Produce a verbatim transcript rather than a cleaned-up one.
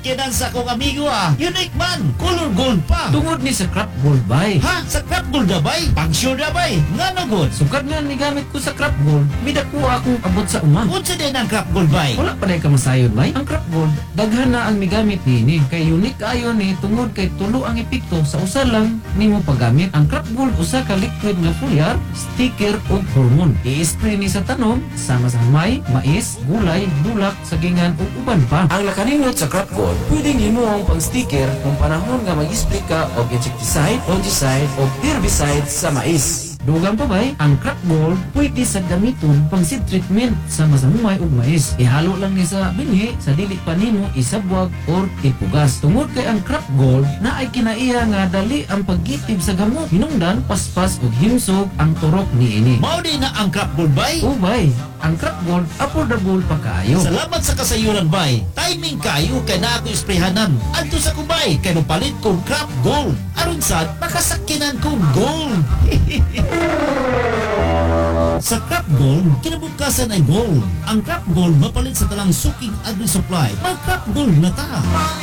Kinan sa akong amigo ah. Unique man. Color gold pa. Tungod ni sa crop gold bay. Ha? Sa crop gold na bay? Pangsure na bay? Nga na good. Sukad nga ni gamit ko sa crop gold, midako akong abot sa uma. Unsa din ang crop gold bay? Wala pa ka masayod bay. Ang crop gold, daghan na ang migamit ni kay unique kaayo ni tungod kay tulo ang epekto sa usa lang nimo paggamit. Ang crop gold usa ka liquid nga foliar, sticker ug hormone. I-spray ni sa tanom sama sa humay, mais, gulay, bulak, sagingan ug uban pa. Ang nakaningot sa crop gold, pwedeng himuong pang sticker kung panahon nga mag-spray ka og insecticide, fungicide o herbicide sa mais. Dugang pa bay, ang crop gold pwede sa gamiton pang seed treatment sama sa humay ug mais. Ihalo lang ni sa binhi sa dili pa nimo isabwag or ipugas. Tungod kay ang crop gold na ay kinaiya nga dali ang paggitib sa gamot. Hinungdan, paspas ug himsog ang turok niini. Mao din na ang crop gold bay? Ubay, ang crop gold affordable pa kaayo. Salamat sa kasayuran bay. Timing kayo kay na ako isprehanan. Adto sa kubay kay palit kong crop gold. Aron sad makasakinan kong gold. Sa crop gold, kinabukasan ay gold. Ang crop gold mapalit sa talang suking agri supply. Mag crop gold na ta.